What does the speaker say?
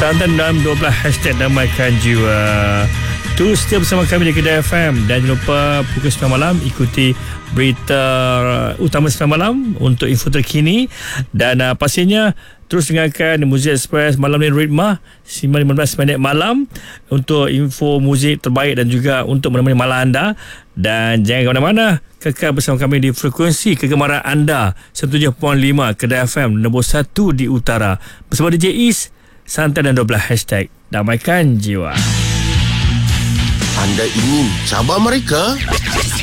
Santan dalam 12 hashtag damaikan jiwa. Tu setia bersama kami di Kedah FM. Dan jangan lupa pukul 9 malam ikuti berita utama 9 malam untuk info terkini. Dan pastinya terus dengarkan Muzik Express malam ni Ritmah 9.15 malam untuk info muzik terbaik dan juga untuk menemani malam anda. Dan jangan ke mana-mana, kekal bersama kami di frekuensi kegemaran anda 107.5 Kedah FM nombor 1 di utara bersama DJ Is, Santai dan 12 hashtag damaikan jiwa. Anda ingin cabar mereka?